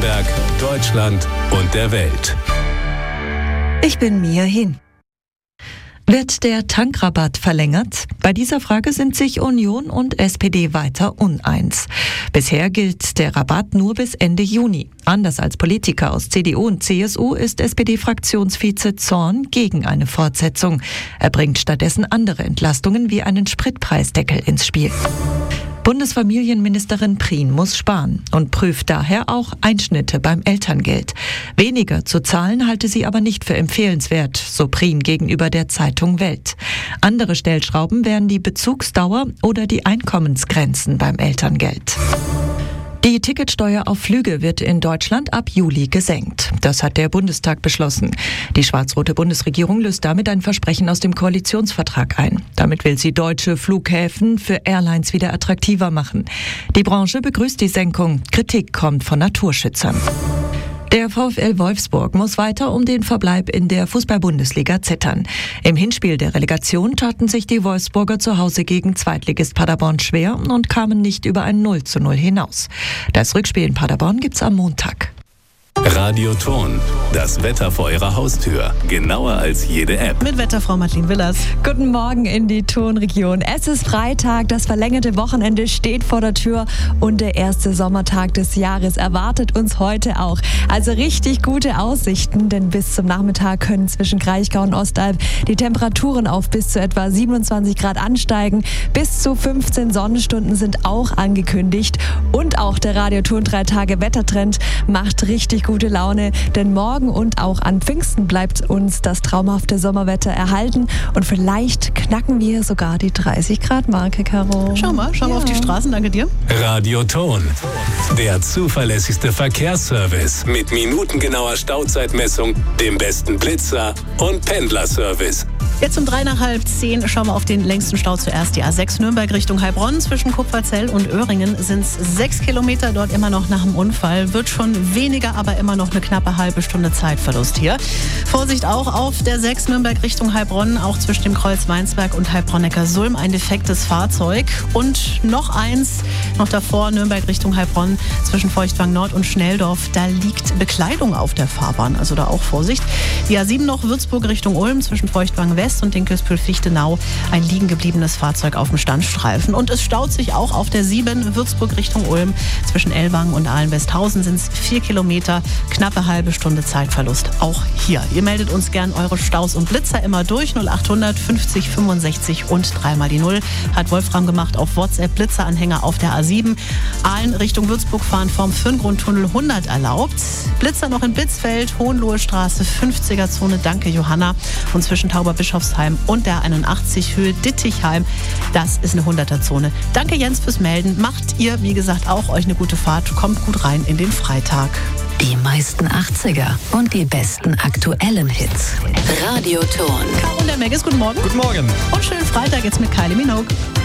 Baden-Württemberg, Deutschland und der Welt. Ich bin Mia Hin. Wird der Tankrabatt verlängert? Bei dieser Frage sind sich Union und SPD weiter uneins. Bisher gilt der Rabatt nur bis Ende Juni. Anders als Politiker aus CDU und CSU ist SPD-Fraktionsvize Zorn gegen eine Fortsetzung. Er bringt stattdessen andere Entlastungen wie einen Spritpreisdeckel ins Spiel. Bundesfamilienministerin Prien muss sparen und prüft daher auch Einschnitte beim Elterngeld. Weniger zu zahlen halte sie aber nicht für empfehlenswert, so Prien gegenüber der Zeitung Welt. Andere Stellschrauben wären die Bezugsdauer oder die Einkommensgrenzen beim Elterngeld. Die Ticketsteuer auf Flüge wird in Deutschland ab Juli gesenkt. Das hat der Bundestag beschlossen. Die schwarz-rote Bundesregierung löst damit ein Versprechen aus dem Koalitionsvertrag ein. Damit will sie deutsche Flughäfen für Airlines wieder attraktiver machen. Die Branche begrüßt die Senkung. Kritik kommt von Naturschützern. Der VfL Wolfsburg muss weiter um den Verbleib in der Fußball-Bundesliga zittern. Im Hinspiel der Relegation taten sich die Wolfsburger zu Hause gegen Zweitligist Paderborn schwer und kamen nicht über ein 0:0 hinaus. Das Rückspiel in Paderborn gibt's am Montag. Radio Ton, das Wetter vor Ihrer Haustür. Genauer als jede App. Mit Wetterfrau Madeleine Willers. Guten Morgen in die Tonregion. Es ist Freitag, das verlängerte Wochenende steht vor der Tür und der erste Sommertag des Jahres erwartet uns heute auch. Also richtig gute Aussichten, denn bis zum Nachmittag können zwischen Kraichgau und Ostalb die Temperaturen auf bis zu etwa 27 Grad ansteigen. Bis zu 15 Sonnenstunden sind auch angekündigt. Und auch der Radio Ton 3 Tage Wettertrend macht richtig gute Laune, denn morgen und auch an Pfingsten bleibt uns das traumhafte Sommerwetter erhalten und vielleicht knacken wir sogar die 30-Grad-Marke, Caro. Schau mal auf die Straßen, danke dir. Radio Ton, der zuverlässigste Verkehrsservice mit minutengenauer Stauzeitmessung, dem besten Blitzer und Pendlerservice. Jetzt um 9:30 schauen wir auf den längsten Stau zuerst. Die A6 Nürnberg Richtung Heilbronn. Zwischen Kupferzell und Öhringen sind es 6 Kilometer. Dort immer noch nach dem Unfall. Wird schon weniger, aber immer noch eine knappe halbe Stunde Zeitverlust hier. Vorsicht auch auf der 6 Nürnberg Richtung Heilbronn. Auch zwischen dem Kreuz Weinsberg und Heilbronn-Neckarsulm ein defektes Fahrzeug. Und noch eins, noch davor Nürnberg Richtung Heilbronn. Zwischen Feuchtwang Nord und Schnelldorf. Da liegt Bekleidung auf der Fahrbahn. Also da auch Vorsicht. Die A7 noch Würzburg Richtung Ulm. Zwischen Feuchtwang West und Dinkelsbühl-Fichtenau ein liegen gebliebenes Fahrzeug auf dem Standstreifen. Und es staut sich auch auf der 7 Würzburg Richtung Ulm. Zwischen Ellwangen und Ahlen-Westhausen sind es 4 Kilometer, knappe halbe Stunde Zeitverlust. Auch hier. Ihr meldet uns gern eure Staus und Blitzer immer durch. 0800 50 65 und 3 die 0. Hat Wolfram gemacht auf WhatsApp. Blitzeranhänger auf der A7. Ahlen Richtung Würzburg fahren vom Fürngrundtunnel 100 erlaubt. Blitzer noch in Blitzfeld, Hohenlohe Straße, 50er-Zone. Danke, Johanna. Und zwischen Tauberbischofsheim und der 81 Höhe Dittichheim, das ist eine 100er-Zone. Danke, Jens, fürs Melden. Macht ihr, wie gesagt, auch euch eine gute Fahrt. Kommt gut rein in den Freitag. Die meisten 80er und die besten aktuellen Hits. Radio Ton. Caro und der Megas, guten Morgen. Guten Morgen. Und schönen Freitag jetzt mit Kylie Minogue.